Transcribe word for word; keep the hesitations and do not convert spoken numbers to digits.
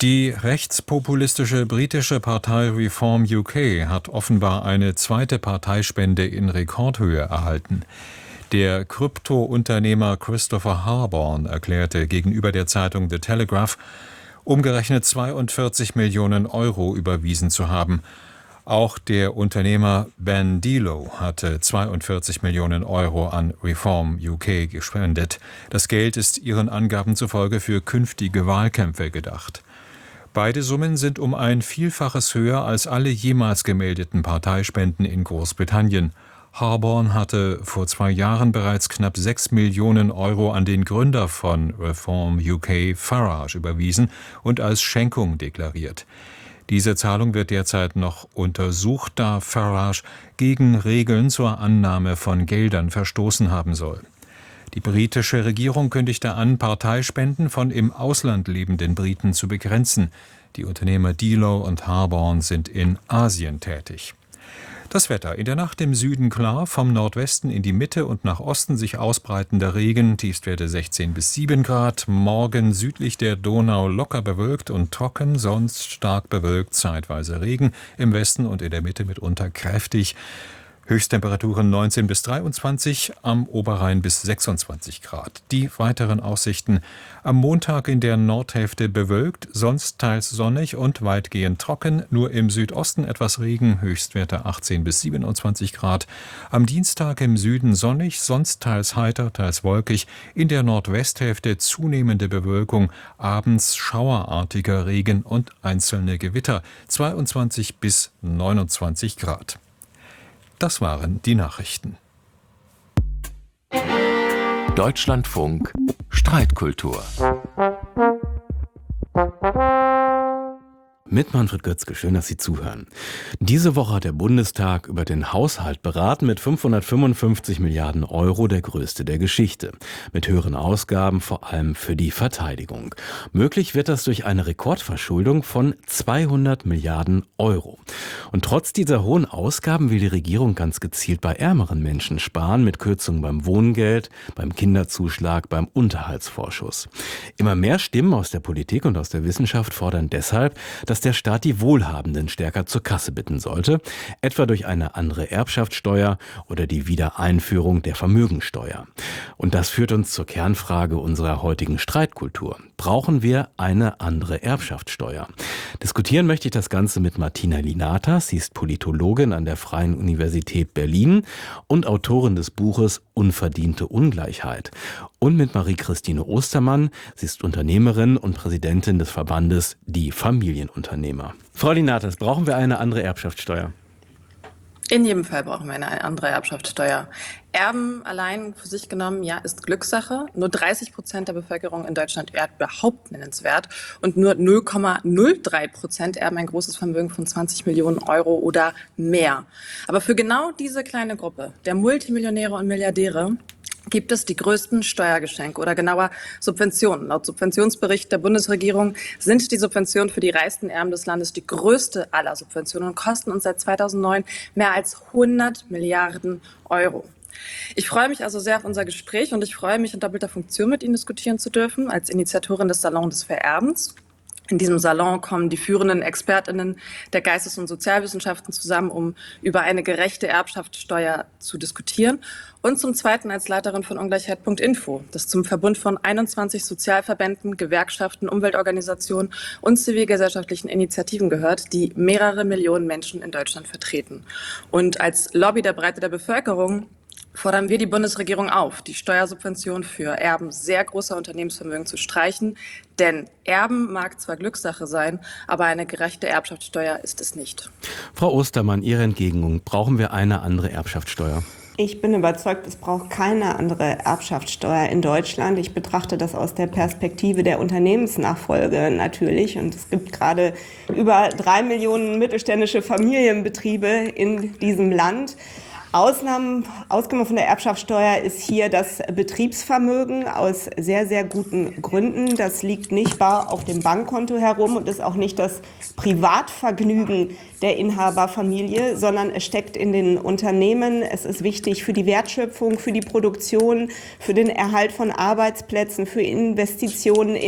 Die rechtspopulistische britische Partei Reform U K hat offenbar eine zweite Parteispende in Rekordhöhe erhalten. Der Krypto-Unternehmer Christopher Harborn erklärte gegenüber der Zeitung The Telegraph, umgerechnet zweiundvierzig Millionen Euro überwiesen zu haben. Auch der Unternehmer Ben Dilo hatte zweiundvierzig Millionen Euro an Reform U K gespendet. Das Geld ist ihren Angaben zufolge für künftige Wahlkämpfe gedacht. Beide Summen sind um ein Vielfaches höher als alle jemals gemeldeten Parteispenden in Großbritannien. Harborn hatte vor zwei Jahren bereits knapp sechs Millionen Euro an den Gründer von Reform U K, Farage, überwiesen und als Schenkung deklariert. Diese Zahlung wird derzeit noch untersucht, da Farage gegen Regeln zur Annahme von Geldern verstoßen haben soll. Die britische Regierung kündigte an, Parteispenden von im Ausland lebenden Briten zu begrenzen. Die Unternehmer Dilo und Harborn sind in Asien tätig. Das Wetter: In der Nacht im Süden klar, vom Nordwesten in die Mitte und nach Osten sich ausbreitender Regen, Tiefstwerte sechzehn bis sieben Grad. Morgen südlich der Donau locker bewölkt und trocken, sonst stark bewölkt, zeitweise Regen, im Westen und in der Mitte mitunter kräftig. Höchsttemperaturen neunzehn bis dreiundzwanzig, am Oberrhein bis sechsundzwanzig Grad. Die weiteren Aussichten: Am Montag in der Nordhälfte bewölkt, sonst teils sonnig und weitgehend trocken, nur im Südosten etwas Regen, Höchstwerte achtzehn bis siebenundzwanzig Grad. Am Dienstag im Süden sonnig, sonst teils heiter, teils wolkig, in der Nordwesthälfte zunehmende Bewölkung, abends schauerartiger Regen und einzelne Gewitter, zweiundzwanzig bis neunundzwanzig Grad. Das waren die Nachrichten. Deutschlandfunk Streitkultur. Mit Manfred Götzke, schön, dass Sie zuhören. Diese Woche hat der Bundestag über den Haushalt beraten, mit fünfhundertfünfundfünfzig Milliarden Euro, der größte der Geschichte. Mit höheren Ausgaben, vor allem für die Verteidigung. Möglich wird das durch eine Rekordverschuldung von zweihundert Milliarden Euro. Und trotz dieser hohen Ausgaben will die Regierung ganz gezielt bei ärmeren Menschen sparen, mit Kürzungen beim Wohngeld, beim Kinderzuschlag, beim Unterhaltsvorschuss. Immer mehr Stimmen aus der Politik und aus der Wissenschaft fordern deshalb, dass der Staat die Wohlhabenden stärker zur Kasse bitten sollte, etwa durch eine andere Erbschaftssteuer oder die Wiedereinführung der Vermögensteuer. Und das führt uns zur Kernfrage unserer heutigen Streitkultur. Brauchen wir eine andere Erbschaftssteuer? Diskutieren möchte ich das Ganze mit Martina Linatas. Sie ist Politologin an der Freien Universität Berlin und Autorin des Buches Unverdiente Ungleichheit. Und mit Marie-Christine Ostermann. Sie ist Unternehmerin und Präsidentin des Verbandes Die Familienunternehmer. Frau Linatas, brauchen wir eine andere Erbschaftssteuer? In jedem Fall brauchen wir eine andere Erbschaftssteuer. Erben allein für sich genommen, ja, ist Glückssache. Nur dreißig Prozent der Bevölkerung in Deutschland erbt überhaupt nennenswert und nur null Komma null drei Prozent erben ein großes Vermögen von zwanzig Millionen Euro oder mehr. Aber für genau diese kleine Gruppe der Multimillionäre und Milliardäre gibt es die größten Steuergeschenke oder genauer Subventionen. Laut Subventionsbericht der Bundesregierung sind die Subventionen für die reichsten Erben des Landes die größte aller Subventionen und kosten uns seit zweitausendneun mehr als hundert Milliarden Euro. Ich freue mich also sehr auf unser Gespräch und ich freue mich, in doppelter Funktion mit Ihnen diskutieren zu dürfen, als Initiatorin des Salon des Vererbens. In diesem Salon kommen die führenden ExpertInnen der Geistes- und Sozialwissenschaften zusammen, um über eine gerechte Erbschaftssteuer zu diskutieren. Und zum Zweiten als Leiterin von Ungleichheit Punkt info, das zum Verbund von einundzwanzig Sozialverbänden, Gewerkschaften, Umweltorganisationen und zivilgesellschaftlichen Initiativen gehört, die mehrere Millionen Menschen in Deutschland vertreten. Und als Lobby der Breite der Bevölkerung fordern wir die Bundesregierung auf, die Steuersubvention für Erben sehr großer Unternehmensvermögen zu streichen. Denn Erben mag zwar Glückssache sein, aber eine gerechte Erbschaftssteuer ist es nicht. Frau Ostermann, Ihre Entgegnung. Brauchen wir eine andere Erbschaftssteuer? Ich bin überzeugt, es braucht keine andere Erbschaftssteuer in Deutschland. Ich betrachte das aus der Perspektive der Unternehmensnachfolge natürlich. Und es gibt gerade über drei Millionen mittelständische Familienbetriebe in diesem Land. Ausnahmen, ausgenommen von der Erbschaftssteuer ist hier das Betriebsvermögen aus sehr, sehr guten Gründen. Das liegt nicht bar auf dem Bankkonto herum und ist auch nicht das Privatvergnügen der Inhaberfamilie, sondern es steckt in den Unternehmen. Es ist wichtig für die Wertschöpfung, für die Produktion, für den Erhalt von Arbeitsplätzen, für Investitionen in